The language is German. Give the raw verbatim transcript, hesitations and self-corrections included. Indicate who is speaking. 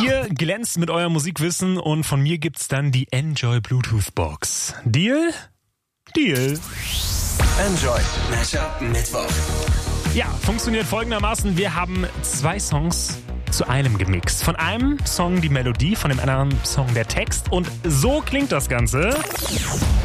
Speaker 1: Ihr glänzt mit eurem Musikwissen und von mir gibt's dann die Enjoy Bluetooth Box. Deal? Deal.
Speaker 2: Enjoy Mashup Mittwoch.
Speaker 1: Ja, funktioniert folgendermaßen. Wir haben zwei Songs zu einem gemixt. Von einem Song die Melodie, von dem anderen Song der Text. Und so klingt das Ganze.